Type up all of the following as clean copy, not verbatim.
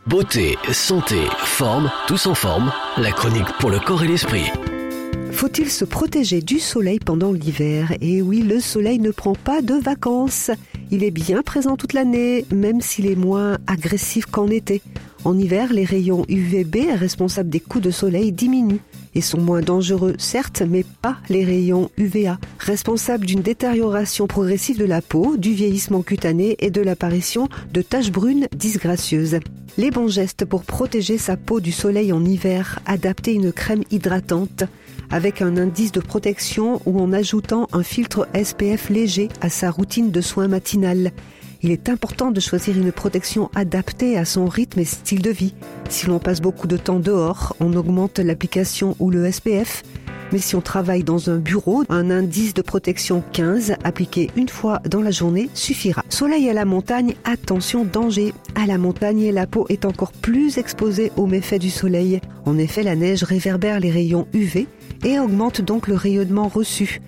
Beauté, santé, forme, tous en forme, la chronique pour le corps et l'esprit. Faut-il se protéger du soleil pendant l'hiver ? Et oui, le soleil ne prend pas de vacances. Il est bien présent toute l'année, même s'il est moins agressif qu'en été. En hiver, les rayons UVB responsables des coups de soleil diminuent et sont moins dangereux, certes, mais pas les rayons UVA, responsables d'une détérioration progressive de la peau, du vieillissement cutané et de l'apparition de taches brunes disgracieuses. Les bons gestes pour protéger sa peau du soleil en hiver, adapter une crème hydratante avec un indice de protection ou en ajoutant un filtre SPF léger à sa routine de soins matinale. Il est important de choisir une protection adaptée à son rythme et style de vie. Si l'on passe beaucoup de temps dehors, on augmente l'application ou le SPF. Mais si on travaille dans un bureau, un indice de protection 15 appliqué une fois dans la journée suffira. Soleil à la montagne, attention, danger. À la montagne, la peau est encore plus exposée aux méfaits du soleil. En effet, la neige réverbère les rayons UV et augmente donc le rayonnement reçu.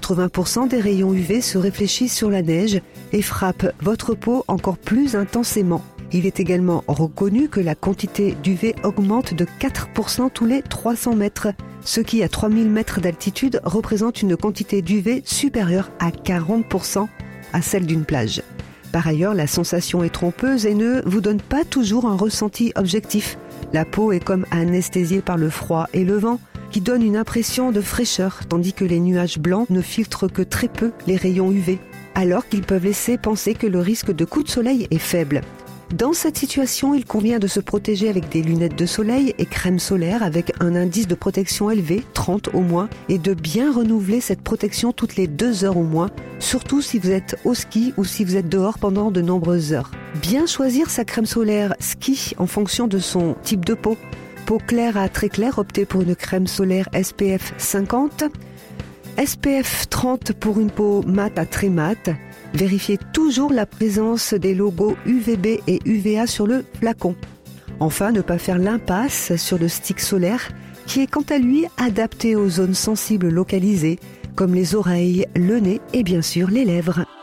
80% des rayons UV se réfléchissent sur la neige et frappent votre peau encore plus intensément. Il est également reconnu que la quantité d'UV augmente de 4% tous les 300 mètres, ce qui à 3000 mètres d'altitude représente une quantité d'UV supérieure à 40% à celle d'une plage. Par ailleurs, la sensation est trompeuse et ne vous donne pas toujours un ressenti objectif. La peau est comme anesthésiée par le froid et le vent, qui donne une impression de fraîcheur, tandis que les nuages blancs ne filtrent que très peu les rayons UV, alors qu'ils peuvent laisser penser que le risque de coup de soleil est faible. Dans cette situation, il convient de se protéger avec des lunettes de soleil et crème solaire avec un indice de protection élevé, 30 au moins, et de bien renouveler cette protection toutes les 2 heures au moins, surtout si vous êtes au ski ou si vous êtes dehors pendant de nombreuses heures. Bien choisir sa crème solaire ski en fonction de son type de peau. Peau claire à très claire, optez pour une crème solaire SPF 50, SPF 30 pour une peau mate à très mate. Vérifiez toujours la présence des logos UVB et UVA sur le flacon. Enfin, ne pas faire l'impasse sur le stick solaire qui est quant à lui adapté aux zones sensibles localisées comme les oreilles, le nez et bien sûr les lèvres.